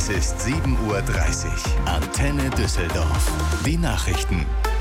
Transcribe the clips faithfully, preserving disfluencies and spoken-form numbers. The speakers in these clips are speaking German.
Es ist sieben Uhr dreißig. Antenne Düsseldorf. Die Nachrichten.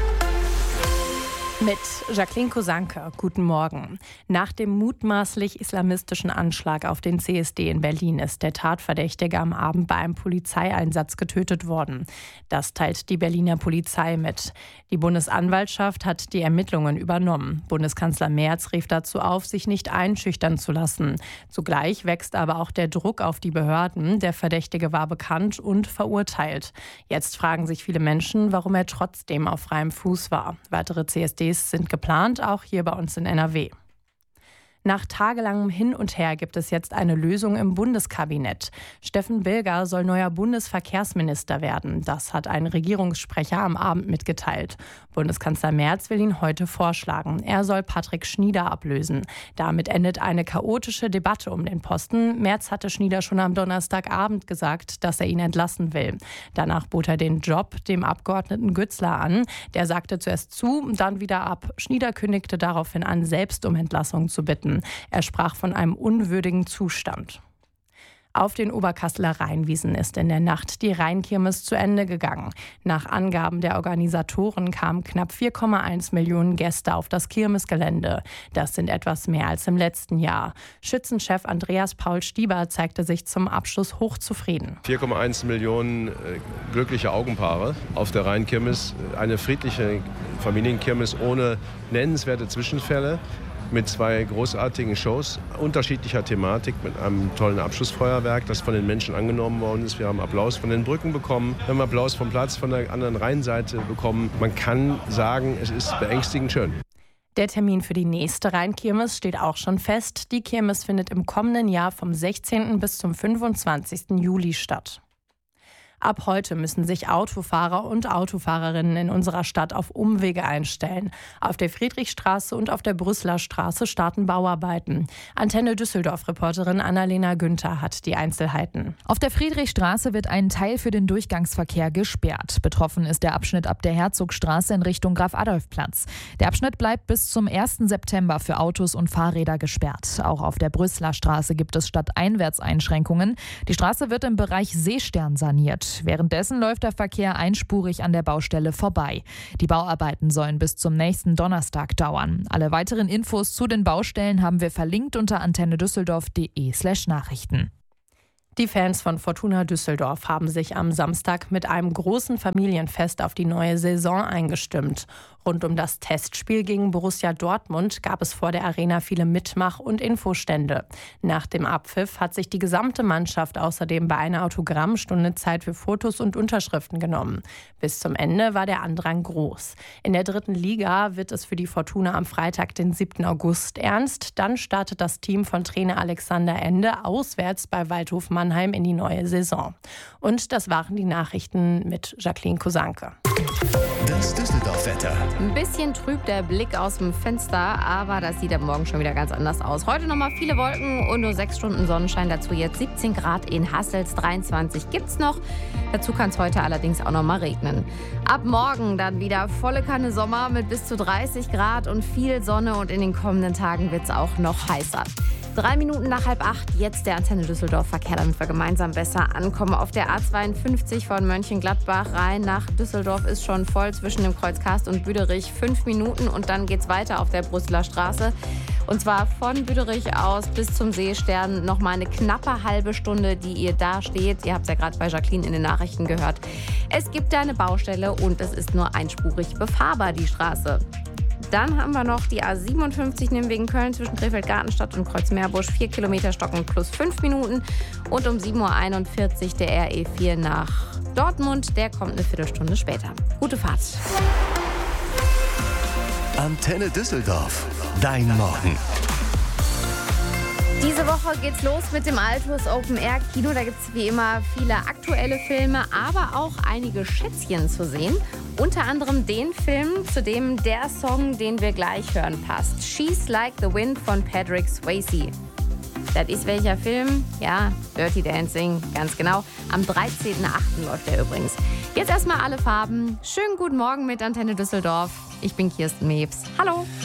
Mit Jacqueline Kosanke. Guten Morgen. Nach dem mutmaßlich islamistischen Anschlag auf den C S D in Berlin ist der Tatverdächtige am Abend bei einem Polizeieinsatz getötet worden. Das teilt die Berliner Polizei mit. Die Bundesanwaltschaft hat die Ermittlungen übernommen. Bundeskanzler Merz rief dazu auf, sich nicht einschüchtern zu lassen. Zugleich wächst aber auch der Druck auf die Behörden. Der Verdächtige war bekannt und verurteilt. Jetzt fragen sich viele Menschen, warum er trotzdem auf freiem Fuß war. Weitere C S D sind geplant, auch hier bei uns in N R W. Nach tagelangem Hin und Her gibt es jetzt eine Lösung im Bundeskabinett. Steffen Bilger soll neuer Bundesverkehrsminister werden. Das hat ein Regierungssprecher am Abend mitgeteilt. Bundeskanzler Merz will ihn heute vorschlagen. Er soll Patrick Schnieder ablösen. Damit endet eine chaotische Debatte um den Posten. Merz hatte Schnieder schon am Donnerstagabend gesagt, dass er ihn entlassen will. Danach bot er den Job dem Abgeordneten Gützler an. Der sagte zuerst zu, dann wieder ab. Schnieder kündigte daraufhin an, selbst um Entlassung zu bitten. Er sprach von einem unwürdigen Zustand. Auf den Oberkasseler Rheinwiesen ist in der Nacht die Rheinkirmes zu Ende gegangen. Nach Angaben der Organisatoren kamen knapp vier Komma eins Millionen Gäste auf das Kirmesgelände. Das sind etwas mehr als im letzten Jahr. Schützenchef Andreas Paul Stieber zeigte sich zum Abschluss hochzufrieden. vier Komma eins Millionen äh, glückliche Augenpaare auf der Rheinkirmes. Eine friedliche Familienkirmes ohne nennenswerte Zwischenfälle. Mit zwei großartigen Shows unterschiedlicher Thematik, mit einem tollen Abschlussfeuerwerk, das von den Menschen angenommen worden ist. Wir haben Applaus von den Brücken bekommen, wir haben Applaus vom Platz von der anderen Rheinseite bekommen. Man kann sagen, es ist beängstigend schön. Der Termin für die nächste Rheinkirmes steht auch schon fest. Die Kirmes findet im kommenden Jahr vom sechzehnten bis zum fünfundzwanzigsten Juli statt. Ab heute müssen sich Autofahrer und Autofahrerinnen in unserer Stadt auf Umwege einstellen. Auf der Friedrichstraße und auf der Brüsseler Straße starten Bauarbeiten. Antenne Düsseldorf-Reporterin Annalena Günther hat die Einzelheiten. Auf der Friedrichstraße wird ein Teil für den Durchgangsverkehr gesperrt. Betroffen ist der Abschnitt ab der Herzogstraße in Richtung Graf-Adolf-Platz. Der Abschnitt bleibt bis zum ersten September für Autos und Fahrräder gesperrt. Auch auf der Brüsseler Straße gibt es stadteinwärts Einschränkungen. Die Straße wird im Bereich Seestern saniert. Währenddessen läuft der Verkehr einspurig an der Baustelle vorbei. Die Bauarbeiten sollen bis zum nächsten Donnerstag dauern. Alle weiteren Infos zu den Baustellen haben wir verlinkt unter antennedüsseldorf.de slash Nachrichten. Die Fans von Fortuna Düsseldorf haben sich am Samstag mit einem großen Familienfest auf die neue Saison eingestimmt. Rund um das Testspiel gegen Borussia Dortmund gab es vor der Arena viele Mitmach- und Infostände. Nach dem Abpfiff hat sich die gesamte Mannschaft außerdem bei einer Autogrammstunde Zeit für Fotos und Unterschriften genommen. Bis zum Ende war der Andrang groß. In der dritten Liga wird es für die Fortuna am Freitag, den siebten August, ernst. Dann startet das Team von Trainer Alexander Ende auswärts bei Waldhof Mannheim in die neue Saison. Und das waren die Nachrichten mit Jacqueline Kosanke. Das Düsseldorf-Wetter. Ein bisschen trüb der Blick aus dem Fenster, aber das sieht am Morgen schon wieder ganz anders aus. Heute nochmal viele Wolken und nur sechs Stunden Sonnenschein. Dazu jetzt siebzehn Grad in Hassels, dreiundzwanzig gibt's noch. Dazu kann es heute allerdings auch noch mal regnen. Ab morgen dann wieder volle Kanne Sommer mit bis zu dreißig Grad und viel Sonne. Und in den kommenden Tagen wird es auch noch heißer. Drei Minuten nach halb acht, jetzt der Antenne Düsseldorf-Verkehr, damit wir gemeinsam besser ankommen. Auf der A zweiundfünfzig von Mönchengladbach rein nach Düsseldorf ist schon voll zwischen dem Kreuz Karst und Büderich. Fünf Minuten und dann geht's weiter auf der Brüsseler Straße. Und zwar von Büderich aus bis zum Seestern noch mal eine knappe halbe Stunde, die ihr da steht. Ihr habt es ja gerade bei Jacqueline in den Nachrichten gehört. Es gibt da eine Baustelle und es ist nur einspurig befahrbar, die Straße. Dann haben wir noch die A siebenundfünfzig Nimwegen Köln zwischen Krefeld-Gartenstadt und Kreuzmeerbusch. Vier Kilometer stocken plus fünf Minuten. Und um sieben Uhr einundvierzig der R E vier nach Dortmund. Der kommt eine Viertelstunde später. Gute Fahrt. Antenne Düsseldorf. Dein Morgen. Diese Woche geht's los mit dem Altus Open Air Kino. Da gibt's wie immer viele aktuelle Filme, aber auch einige Schätzchen zu sehen. Unter anderem den Film, zu dem der Song, den wir gleich hören, passt. She's Like the Wind von Patrick Swayze. Das ist welcher Film? Ja, Dirty Dancing, ganz genau. Am dreizehnten achten läuft der übrigens. Jetzt erstmal alle Farben. Schönen guten Morgen mit Antenne Düsseldorf. Ich bin Kirsten Mebs. Hallo.